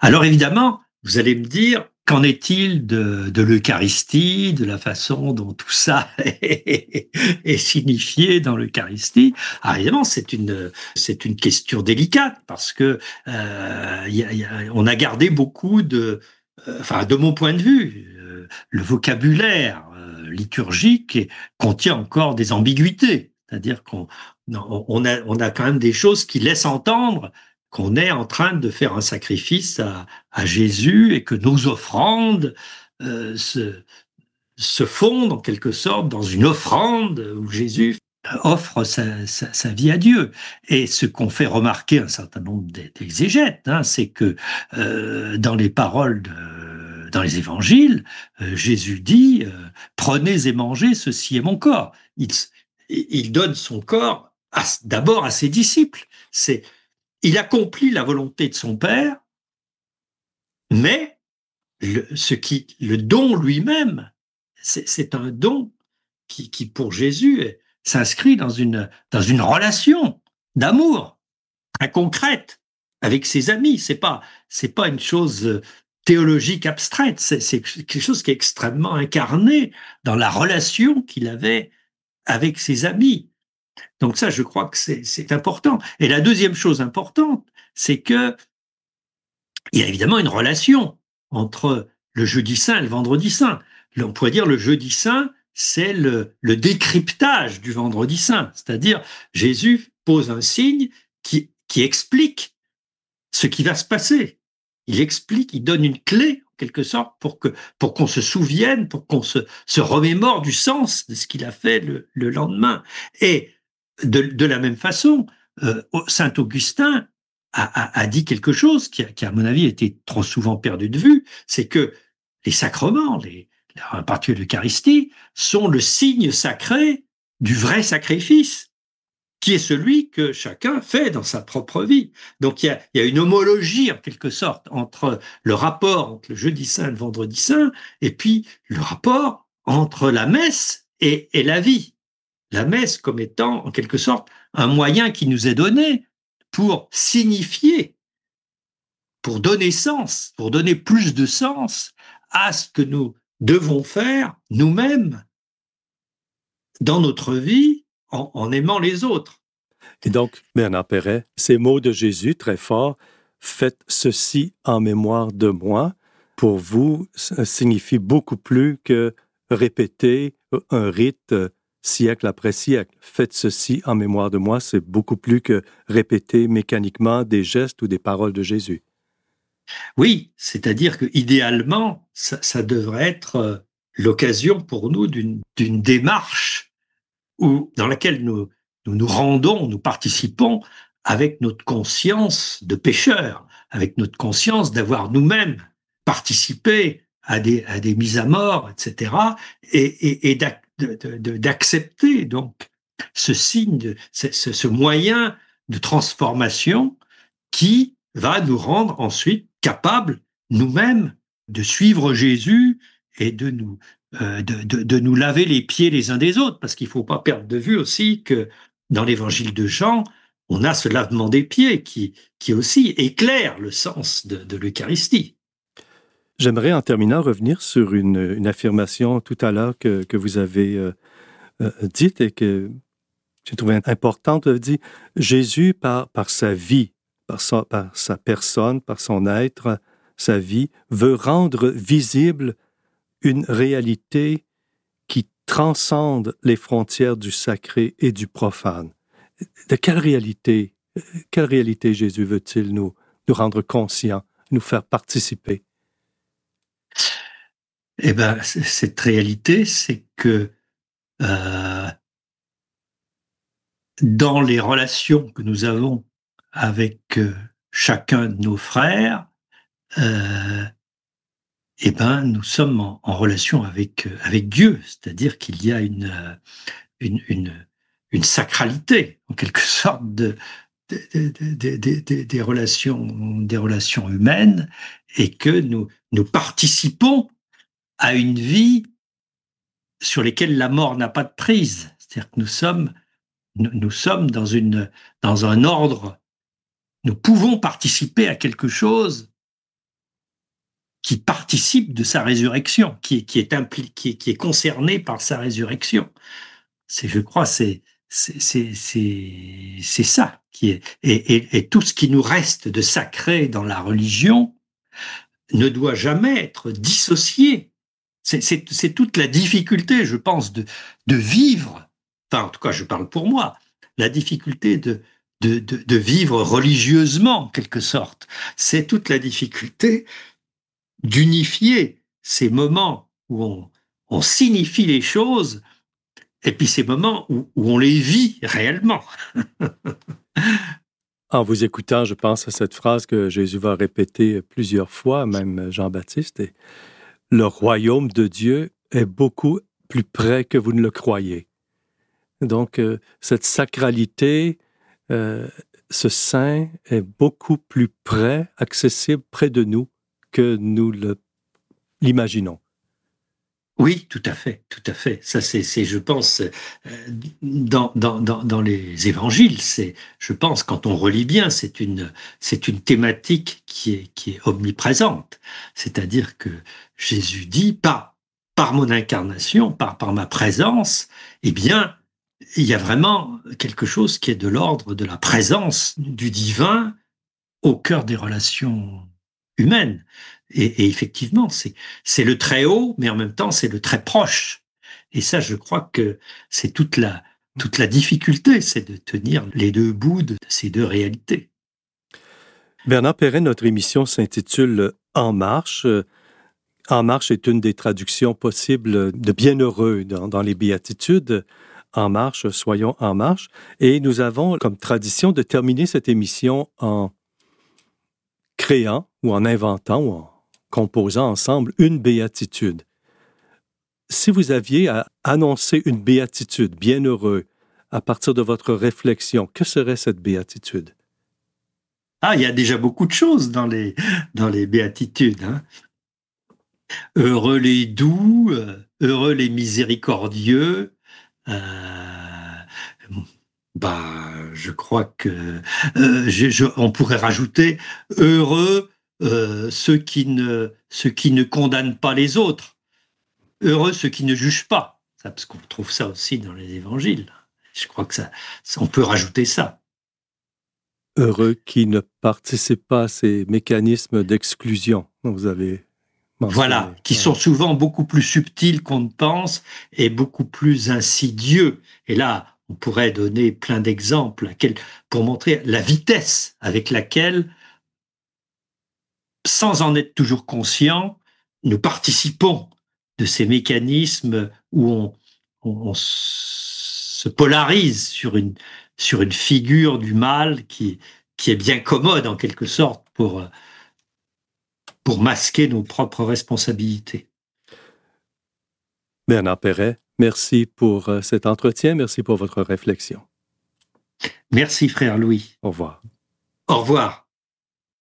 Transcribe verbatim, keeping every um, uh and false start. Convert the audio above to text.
Alors évidemment, vous allez me dire, qu'en est-il de, de l'Eucharistie, de la façon dont tout ça est, est signifié dans l'Eucharistie? Ah, évidemment, c'est une, c'est une question délicate parce que euh, y a, y a, on a gardé beaucoup de, euh, enfin, de mon point de vue, euh, le vocabulaire euh, liturgique contient encore des ambiguïtés. C'est-à-dire qu'on on a, on a quand même des choses qui laissent entendre qu'on est en train de faire un sacrifice à, à Jésus et que nos offrandes euh, se, se fondent en quelque sorte dans une offrande où Jésus offre sa, sa, sa vie à Dieu. Et ce qu'on fait remarquer un certain nombre d'exégètes, hein, c'est que euh, dans les paroles de, dans les évangiles, euh, Jésus dit euh, prenez et mangez, ceci est mon corps. Il, il donne son corps d'abord à ses disciples. C'est Il accomplit la volonté de son Père, mais le, ce qui, le don lui-même, c'est un don qui, qui, pour Jésus, s'inscrit dans une, dans une relation d'amour très concrète avec ses amis. C'est pas, c'est pas une chose théologique abstraite, c'est quelque chose qui est extrêmement incarné dans la relation qu'il avait avec ses amis. Donc ça, je crois que c'est important. Et la deuxième chose importante, c'est que il y a évidemment une relation entre le jeudi saint et le vendredi saint. On pourrait dire le jeudi saint, c'est le, le décryptage du vendredi saint. C'est-à-dire, Jésus pose un signe qui, qui explique ce qui va se passer. Il explique, il donne une clé, en quelque sorte, pour que, pour qu'on se souvienne, pour qu'on se, se remémore du sens de ce qu'il a fait le, le lendemain. Et de, de la même façon, euh, Saint Augustin a, a, a dit quelque chose qui, a, qui, à mon avis, a été trop souvent perdu de vue, c'est que les sacrements, les, en particulier l'Eucharistie, sont le signe sacré du vrai sacrifice, qui est celui que chacun fait dans sa propre vie. Donc il y a, il y a une homologie, en quelque sorte, entre le rapport entre le jeudi saint et le vendredi saint, et puis le rapport entre la messe et, et la vie. La messe comme étant, en quelque sorte, un moyen qui nous est donné pour signifier, pour donner sens, pour donner plus de sens à ce que nous devons faire nous-mêmes dans notre vie en, en aimant les autres. Et donc, Bernard Perret, ces mots de Jésus très forts, faites ceci en mémoire de moi, pour vous, ça signifie beaucoup plus que répéter un rite siècle après siècle. Faites ceci en mémoire de moi, c'est beaucoup plus que répéter mécaniquement des gestes ou des paroles de Jésus. Oui, c'est-à-dire que idéalement, ça, ça devrait être l'occasion pour nous d'une démarche où, dans laquelle nous, nous nous rendons, nous participons avec notre conscience de pécheur, avec notre conscience d'avoir nous-mêmes participé à des, à des mises à mort, et cetera, et, et, et d'accepter donc ce signe, de, ce, ce moyen de transformation qui va nous rendre ensuite capables nous-mêmes de suivre Jésus et de nous, euh, de, de, de nous laver les pieds les uns des autres, parce qu'il ne faut pas perdre de vue aussi que dans l'évangile de Jean, on a ce lavement des pieds qui, qui aussi éclaire le sens de, de l'Eucharistie. J'aimerais en terminant revenir sur une, une affirmation tout à l'heure que, que vous avez euh, euh, dite et que j'ai trouvé importante. Vous avez dit, Jésus, par, par sa vie, par sa, par sa personne, par son être, sa vie, veut rendre visible une réalité qui transcende les frontières du sacré et du profane. De quelle réalité, quelle réalité Jésus veut-il nous, nous rendre conscients, nous faire participer? Eh bien, cette réalité, c'est que euh, dans les relations que nous avons avec euh, chacun de nos frères, euh, eh ben, nous sommes en, en relation avec, avec Dieu, c'est-à-dire qu'il y a une, une, une, une sacralité, en quelque sorte, de, de, de, de, des, relations, des relations humaines, et que nous, nous participons à une vie sur laquelle la mort n'a pas de prise. C'est-à-dire que nous sommes, nous, nous sommes dans, une, dans un ordre, nous pouvons participer à quelque chose qui participe de sa résurrection, qui, qui est impliqué, qui est concerné par sa résurrection. C'est, je crois, c'est c'est c'est c'est c'est ça qui est et, et, et tout ce qui nous reste de sacré dans la religion ne doit jamais être dissocié. C'est c'est c'est toute la difficulté, je pense, de de vivre. Enfin, en tout cas, je parle pour moi. La difficulté de de de, de vivre religieusement, en quelque sorte. C'est toute la difficulté d'unifier ces moments où on on signifie les choses et puis ces moments où, où on les vit réellement. En vous écoutant, je pense à cette phrase que Jésus va répéter plusieurs fois, même Jean-Baptiste, et le royaume de Dieu est beaucoup plus près que vous ne le croyez. Donc, euh, cette sacralité, euh, ce saint est beaucoup plus près, accessible près de nous que nous le, l'imaginons. Oui, tout à fait, tout à fait. Ça, c'est, c'est je pense, euh, dans, dans, dans, dans les évangiles, c'est, je pense, quand on relit bien, c'est une, c'est une thématique qui est, qui est omniprésente. C'est-à-dire que Jésus dit, par, par mon incarnation, par, par ma présence, eh bien, il y a vraiment quelque chose qui est de l'ordre de la présence du divin au cœur des relations humaines. Et, et effectivement, c'est, c'est le très haut, mais en même temps, c'est le très proche. Et ça, je crois que c'est toute la, toute la difficulté, c'est de tenir les deux bouts de ces deux réalités. Bernard Perret, notre émission s'intitule « En marche ». En marche est une des traductions possibles de bienheureux dans, dans les béatitudes. En marche, soyons en marche. Et nous avons comme tradition de terminer cette émission en créant ou en inventant ou en composant ensemble une béatitude. Si vous aviez à annoncer une béatitude, bienheureux, à partir de votre réflexion, que serait cette béatitude? Ah, il y a déjà beaucoup de choses dans les, dans les béatitudes, hein. Heureux les doux, heureux les miséricordieux. Euh, bah, je crois que euh, je, je, on pourrait rajouter heureux euh, ceux qui ne ceux qui ne condamnent pas les autres, heureux ceux qui ne jugent pas. Ça, parce qu'on trouve ça aussi dans les évangiles. Je crois que ça, ça on peut rajouter ça. Heureux qui ne participent pas à ces mécanismes d'exclusion dont vous avez mentionné. Voilà, qui sont souvent beaucoup plus subtils qu'on ne pense et beaucoup plus insidieux. Et là, on pourrait donner plein d'exemples pour montrer la vitesse avec laquelle, sans en être toujours conscient, nous participons de ces mécanismes où on, on, on se polarise sur une, sur une figure du mal qui, qui est bien commode en quelque sorte pour, pour masquer nos propres responsabilités. Bernard Perret, merci pour cet entretien, merci pour votre réflexion. Merci frère Louis. Au revoir. Au revoir.